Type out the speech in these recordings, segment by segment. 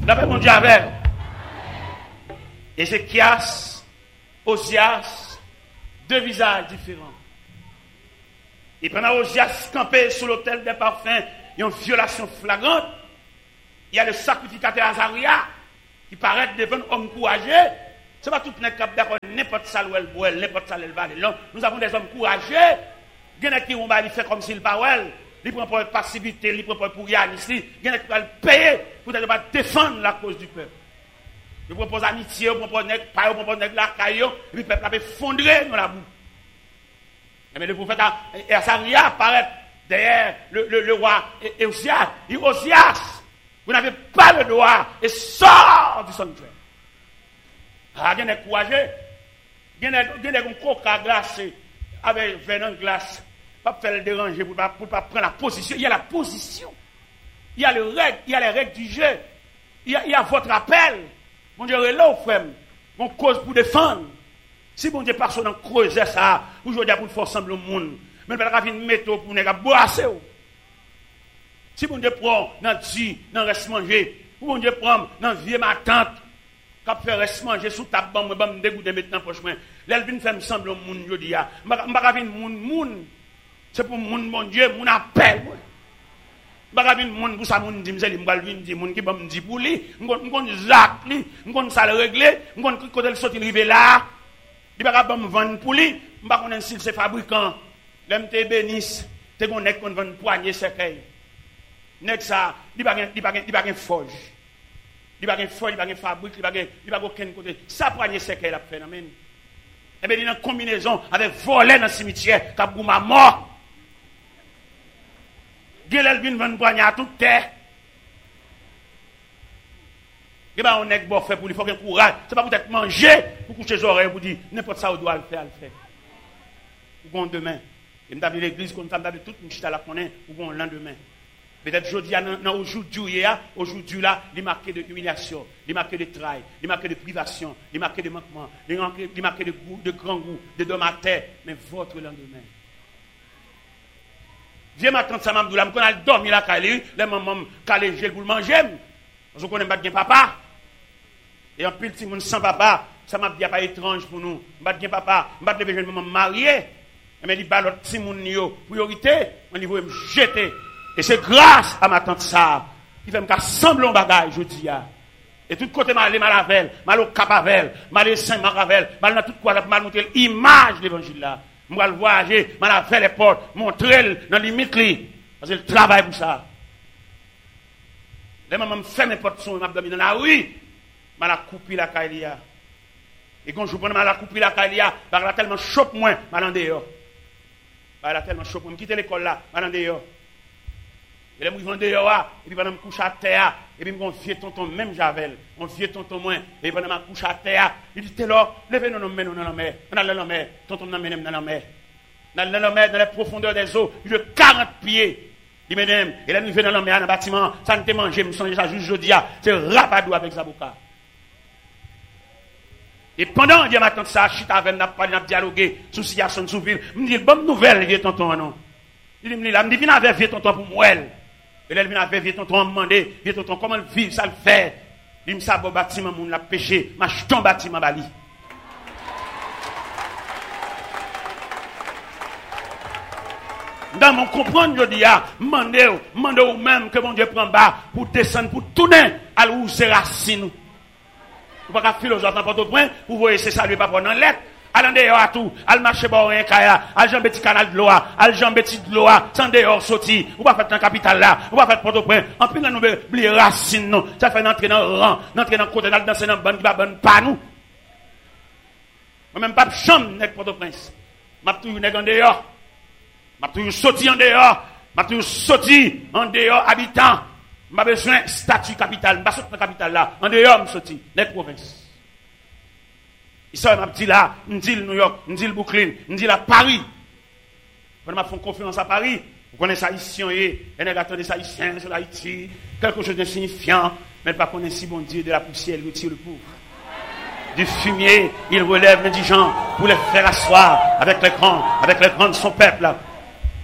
La paix, mon Dieu, avec. Ézéchias, Osias, deux visages différents. Et pendant Osias campé sous l'autel des parfums, il y a une violation flagrante. Il y a le sacrificateur Azaria qui paraît devant un homme courageux. Ce n'est pas tout le monde qui d'accord n'importe ça où elle boit, n'importe ça où elle va. Nous avons des hommes courageux. Il y en a qui vont faire comme s'il parle. Il prend pour passivité, il prend pour rien ici. Il y en a qui vont payer pour défendre la cause du peuple. Il propose amitié, il propose la caillou, et puis le peuple a effondré dans la boue. Mais le prophète Azaria apparaît derrière le roi Osias. Il dit Osias, vous n'avez pas le droit et sort du sanctuaire. Ah, il y a des courageux. Il y a des coca glacés avec venin glace. Pas faire le déranger pour pas prendre la position. Il y a la position. Il y a les règles du jeu. Il y a votre appel. Mon Dieu, là, frère, mon cause pour défendre. Si mon Dieu passe dans creuser ça, aujourd'hui pour faire ensemble le monde, mais pas venir mettre pour ne pas boire. Si mon Dieu prend dans le reste manger, ou mon Dieu prend dans vieux ma tante, quand faire reste manger sous ta bande, me dégoûter maintenant prochain. L'elvin fait me semble au monde aujourd'hui. Je pas venir monde. C'est pour mon Dieu, mon appel. Je pas venir monde pour ça monde dit me va venir dire monde qui va me dire pour lui, on zac lui, on ça le régler, on côté le sortir arriver là. Il va pas me vendre pour lui, je pas connaître si c'est fabricant. L'aime te bénisse, te connaît qu'on vend poignée cercueil. Nek ça, il pas forge. Il pas forge, il pas fabrique, il pas aucun côté. Ça poignée cercueil la phénomène. Et bien il y a une combinaison avec voler dans le cimetière, cap ma mort. Gélel vient vendre poignée à toute terre. Et bien on est bon fait pour lui, il faut qu'il courage. C'est pas pour être mangé, pour coucher les oreilles, pour dire n'importe ça, on doit le faire, Ou bon demain. Et nous avons l'église, comme nous avons toute une chita la connaît, ou bon lendemain. Peut-être aujourd'hui, aujourd'hui, là, il est marqué de humiliation, il est marqué de travail, il est marqué de privation, il est marqué de manquement, il est marqué de grand goût, de dom à terre, mais votre lendemain. Viens ma tante Samam Doula, je connais dormir là, les mamans, calé, j'ai pour le manger. Parce qu'on n'aime pas bien papa. Et en plus, si on sans papa, ça m'a bien pas étrange pour nous. Je ne papa, je ne vais pas me marier. Mais il balot si mon priorité, on niveau me jeter. Et c'est grâce à ma tante ça qui fait me sembler un bagage aujourd'hui. Et tout côté mal avec, mal au cap avec, mal saint maravel, mal dans tout quoi mal montrer l'image de l'évangile là. Moi le voyager, mal avec les portes, montrer dans limite li parce que le travail pour ça. Les mamans me fait mes portes sont m'a dormi dans la rue, mal a coupé la caïlia. Et quand je prends mal a coupé la caïlia, par là tellement chope moins, mal en dehors. Par là tellement chope moi quitter l'école là, mal en dehors. Et là, je vais dehors, et puis pendant que je couche à terre, et puis mon vieux tonton, même Javel, mon vieux tonton moins, et pendant que je couche à terre, il dit, t'es là, levez-nous dans la mer, on a la mer, tonton nous mène dans la mer. Dans la mer, dans les profondeurs des eaux, il a 40 pieds. Il m'aime, et là, nous venons dans la mer, dans le bâtiment, ça ne te mange, je me sens déjà juste jeudi, c'est rapadou avec Zaboka. Et pendant, il y a ma tante ça, chita avec, n'a pas dialogué, sous situation sous ville, il me dit, bonne nouvelle, vieux tonton, non. Il me dit, viens avec vieux tonton pour moi. Et là, il vient avec vieux tonton me demander, vieux tonton, comment vivre, ça le fait. Il me dit, ça, bon bâtiment, mon l'a péché, ma jeton bâtiment, bali. Dans mon comprendre, je dis, demandez ou même que mon Dieu prend bas pour descendre, pour tourner à où c'est racine. Vous ne pouvez pas philosophe dans votre point, vous voyez, c'est ça, lui, pas prendre en lettre. Allez dehors à tout, allez marcher par un kaya, allez jambe petit canal de l'eau, allez jambe petit de l'eau, sans dehors sorti, ou pas faire dans la capitale là, ou pas faire Port-au-Prince. En plus, nous oublier racine, non. Ça fait entrer dans le rang, entrer dans le côté, danser dans le ban qui va bonne pas nous. Moi-même, pas de chambre, n'est Port-au-Prince. M'a toujours nèg en dehors. M'a toujours sorti en dehors. M'a toujours sorti en dehors, habitant. M'a besoin de statut capital. M'a sorti dans la capitale là. En dehors, m'a sorti, n'est province. Ça m'a dit là, me dit New York, me dit Brooklyn, me dit là Paris. Quand m'a fait confiance à Paris, vous connaissez haïtien et on attendait ça haïtien sur Haïti, quelque chose d'insignifiant, mais pas connaître si bon Dieu de la poussière, il retire le pauvre. Du fumier, il relève l'indigent pour les faire asseoir avec les grands de son peuple là.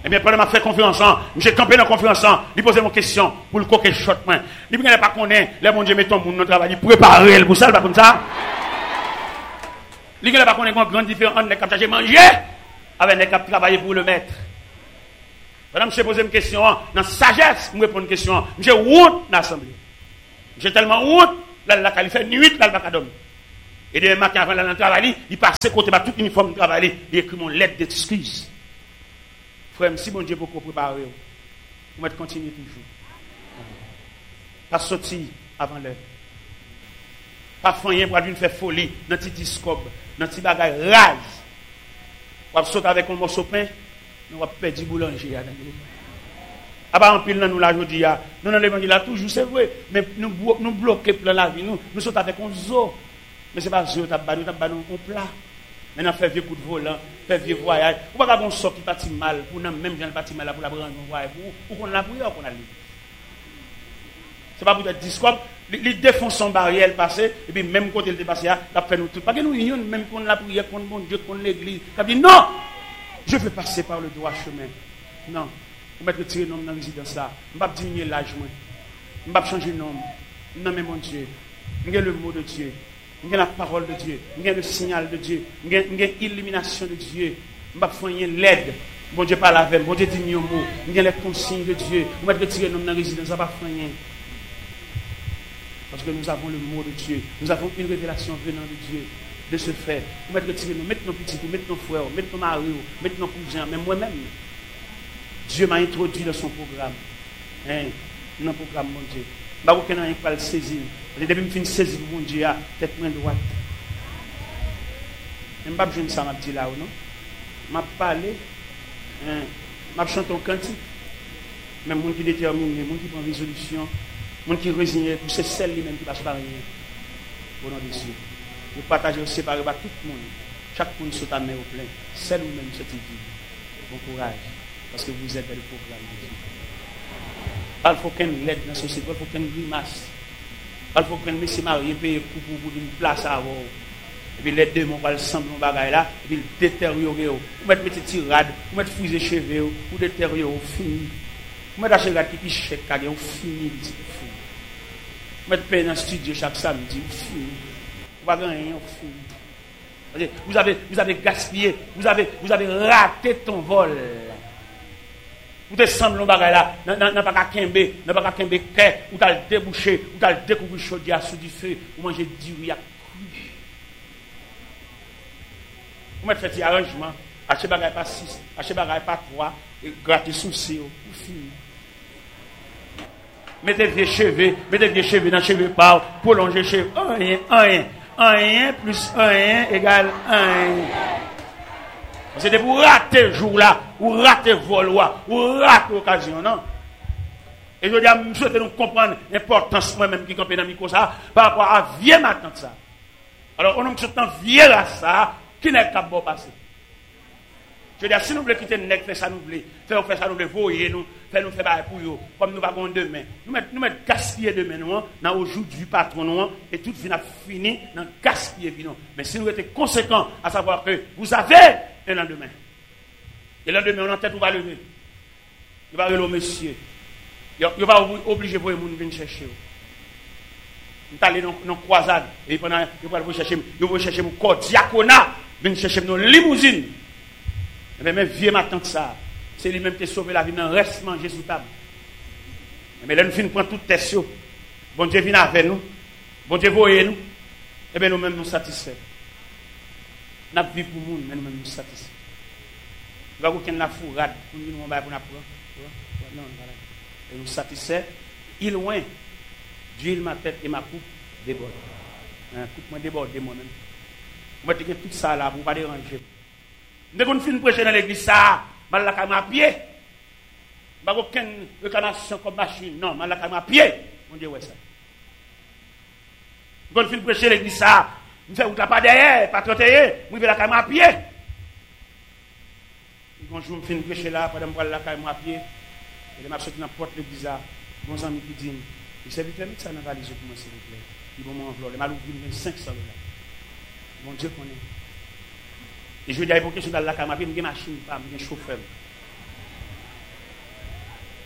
Eh bien, pendant que je fais conférence, j'ai campé dans la conférence, il posait mon question pour le coquet shot. Il ne pas connaître, les bon Dieu met ton monde dans le travail, il prépare pour ça, pas comme ça. Il ne pas connaître une grande différence entre les cap j'ai mangé avec les cap travailler pour le maître. Madame, je pose une question, dans sagesse, je réponds une question. J'ai honte dans l'assemblée. J'ai tellement honte, là, il fait nuit, là, il va pas dormir. Et demain matin, avant d'aller travailler, il passe côté tout uniforme de travail, il écrit mon lettre d'excuse. Frère, si bon Dieu beaucoup préparer, vous mettez continuer toujours. Pas sortir avant l'heure. Pas faire pour venir faire folie dans petit discobre, dans petit bagage rase. Vous sauter avec un morceau de pain, nous va perdre du boulanger. En pile nous la jodi a, nous dans l'évangile là toujours c'est vrai, mais nous bloquer plan la vie, nous saute avec un zoo. Mais c'est pas zoo t'a ba nous on plat. Maintenant faire vieux coup de volant, faire vieux voyage. Ou pas qu'on sort qui parti mal pour même gens parti mal pour la prendre un voyage ou qu'on la prière qu'on a lu. C'est pas pour être discours, les défonce son barrière passé et puis même côté le passé là, fait nous tout. Pas que nous union même qu'on la prière contre bon Dieu, contre l'église. Ça dit non. Je veux passer par le droit chemin. Non. Je vais retirer nom dans la résidence là. Je ne vais pas diminuer l'âge. Je ne vais pas changer de nom. Non, mais mon Dieu. J'ai le mot de Dieu. J'ai la parole de Dieu. J'ai le signal de Dieu. J'ai l'illumination de Dieu. Je ne vais pas faire l'aide. Bon Dieu parle avec moi. Bon Dieu dit un mot. J'ai les consignes de Dieu. Je vais retirer nom dans la résidence. Je ne vais pas faire rien. Parce que nous avons le mot de Dieu. Nous avons une révélation venant de Dieu. De ce fait. Nous mettons retirer nous. Mettons nos petits, mettons nos frères, mettons nos maris, mettons nos cousins, même moi-même. Dieu m'a introduit dans son programme. Dans le programme, mon Dieu. Je ne sais pas si je le saisir. Depuis que je finis de saisir, mon Dieu, tête main droite. Je ne sais pas si ça m'a dit là ou non. Je vais parler. Je vais chanter un cantique. Même les gens qui déterminent, les gens qui prennent résolution, les gens qui résignent, c'est celle lui-même qui passe par rien. Au nom de Dieu. Vous partagez, séparer par tout le monde. Chaque monde saute à main au plein. Celle ou même cette vie. Bon courage. Parce que vous êtes dans le programme de Dieu. Il faut qu'un l'aide dans la société, il faut qu'un grimace. Il faut qu'un monsieur marié paye pour une place à avoir. Et puis les deux vont le sembler de bagaille là, et puis le détériorer. Vous mettez des tirades, vous mettez fusée cheveux, vous détériorer, fini. Vous mettez la qui piche chèque, vous fini. Vous mettez paye dans le studio chaque samedi, vous fini. Vous n'avez rien, vous fini. Vous avez gaspillé, vous avez raté ton vol. Vous te semblez dans bagay là, n'a pas qu'à kembe, ou t'as le débouché, ou t'as le découvert chaudière sous du feu, ou manger du riz à cru. Vous mettez fait un arrangement, achetez bagay pas 6, achetez bagay pas 3, et grattez souci, vous finissez. Mettez vieux cheveux dans cheveux par, prolongez cheveux, 1 plus 1 égale 1. C'était pour rater le jour là, ou rater le vol, ou rater l'occasion, non? Et je dis à M. souhaite nous comprendre l'importance moi-même qui campé dans le micro ça, par rapport à vieux matin ça. Alors, on a un vieux là ça, qui n'est pas bon passé. Je dis, si nous voulons quitter le nec, faire ça nous voulons, faire ça nous voulons, voyer nous, faire bailler pour eux, comme nous avons demain. Nous mettons gaspiller demain, nous, dans aujourd'hui patron, nous, et tout vient fini dans gaspiller, nous. Mais si nous étions conséquents, à savoir que vous avez un lendemain. Et le lendemain, on en tête, on va lever. Il va lever, monsieur. Il va obliger pour les gens de venir chercher. Nous allons aller dans une croisade, et pendant, il va chercher mon corps diaconat, venir chercher nos limousines. Mais même vieux ma tante ça, c'est lui-même qui a sauvé la vie, dans reste manger sous table. Mais là, nous finissons prendre toute tête. Bon Dieu vient avec nous. Bon Dieu voyez nous. Et bien nous-mêmes nous satisfaits. Nous avons vu pour nous, mais nous-mêmes nous satisfaits. Nous avons aucune la fourrade pour nous pour nous apprendre. Non, voilà. Et nous satisfaits. Il loin, d'huile ma tête et ma coupe déborde. Coupe moi déborde moi-même. Moi, je tout ça là, pour ne pas déranger. Dès qu'on finit de prêcher dans l'église, ça, je vais à pied. Je n'ai aucune réclamation comme machine. Non, je vais à pied. On dit, ouais, ça. Quand on finit de prêcher dans l'église, ça, je fais pas derrière, pas trotter, je vais à pied. Quand je finis de prêcher là, pendant que je vais à pied, et je vais sortir dans la porte de l'église, mon ami qui dit, il s'est vite mis ça dans la valise pour moi, s'il vous plaît. Ils vont m'envoyer. Je vais ouvrir 500 $. Mon Dieu connaît. Et je vais dire, pour question dans la caméra, je vais une machine, je vais un chauffeur.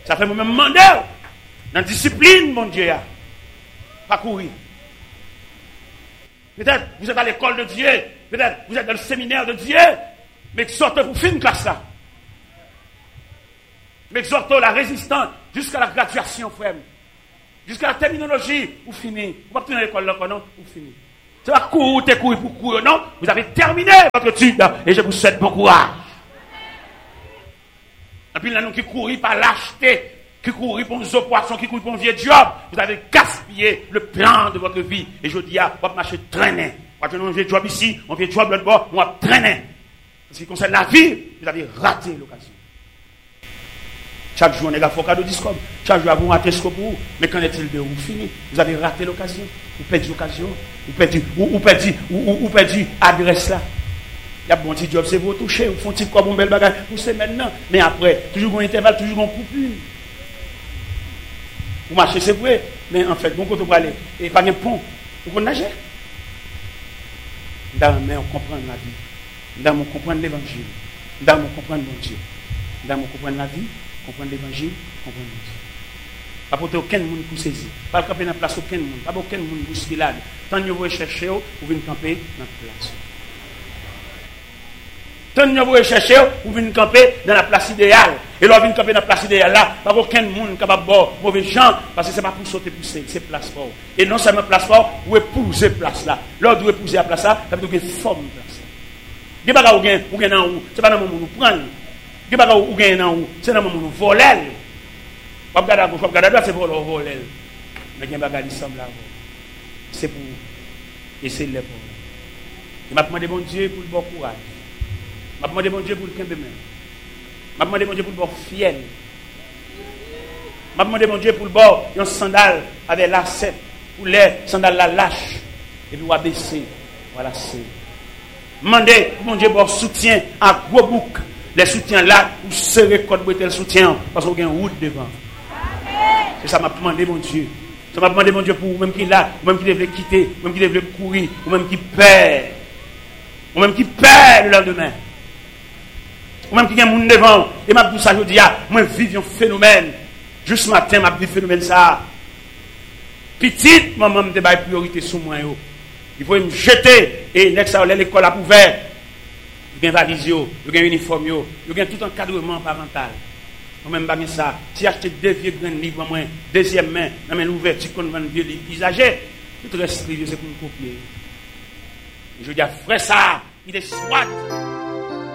Ça fait moi-même demander dans la discipline, mon Dieu. Pas courir. Peut-être vous êtes à l'école de Dieu. Peut-être vous êtes dans le séminaire de Dieu. Mais exhortez pour finir classe là. Mais exhortez la résistance jusqu'à la graduation, frère. Jusqu'à la terminologie, vous finissez. Vous ne pouvez pas tenir l'école là, non? Vous finissez. C'est pas courir pour courir, non? Vous avez terminé votre étude et je vous souhaite bon courage. Et puis là, nous qui courons par lâcheté, qui courons pour nos poissons, qui courons pour un vieux job, vous avez gaspillé le plan de votre vie. Et je dis, vous marchez traîner. Quand vous avez un vieux job ici, un vieux job là-bas, on va traîner. En ce qui concerne la vie, vous avez raté l'occasion. Chaque jour, on est là, faut cadeau discours. Chaque jour, vous ratez ce que vous. Mais qu'en est-il de vous fini? Vous avez raté l'occasion. Vous perdez l'occasion. Vous perdez l'adresse là. Il y a bon petit job, c'est vous toucher. Vous font petit comme un bel bagage. Vous savez maintenant. Mais après, toujours un intervalle, toujours un coupure. Vous marchez, c'est vrai. Mais en fait, bon côté pour aller. Et pas de pont. Vous connaissez nager. Dans on comprend la vie. Dans on comprend l'évangile. Dans on comprend mon Dieu. Dans on comprend la vie. Comprendre l'évangile, comprendre Dieu. Pas porter aucun monde pour saisir. Pas camper dans la place aucun monde. Pas aucun monde pour bousculade. Tant que vous cherchez, vous venez camper dans la place. Tant que vous cherchez, vous venez camper dans la place idéale. Et là, vous venez camper dans la place idéale là. Pas aucun monde capable de boire mauvais gens. Parce que ce n'est pas pour sauter pousser, c'est place fort. Et non seulement place fort, vous épouser place là. L'autre vous épouser la place là, ça veut dire que forme place là. Des bagages ou gain dans où, c'est pas dans le moment où vous prenez. Qui va ou gagner dans où c'est dans le moment où voler pas regarder à gauche pas regarder à droite c'est voler mais gain bagage semble là c'est pour essayer les pour et m'a demandé bon Dieu pour le bon courage m'a demandé bon Dieu pour le camp demain m'a demandé bon Dieu pour le bon fiel m'a demandé bon Dieu pour le bon un sandal avec lacet pour les sandales la lâche et puis on va baisser voilà c'est demander mon Dieu pour soutien à gros bouc. Les soutiens là, vous serrez code pour le soutien, parce qu'on a une route devant. C'est ça m'a demandé, mon Dieu. Ça m'a demandé, mon Dieu, pour vous-même qui est là, vous-même qui devez quitter, vous-même qui devez courir, vous-même qui perd. Vous-même qui perd le lendemain. Vous-même qui a un monde devant. Et m'a dit ça, je dis, moi, vive un phénomène. Juste matin, m'a dit phénomène ça. Petite, maman me débat priorité sur moi. Il faut me jeter, et l'école a ouvert. Il y a une valise, il y a un uniforme, il y a tout encadrement parental. Moi-même, pas ça. Si acheter 2 vieux grands livres, moi, deuxième main, dans l'ouverture qu'on vend vieux livres usagés, tout reste c'est pour me copier. Et je dis, frère, ça, il est soit.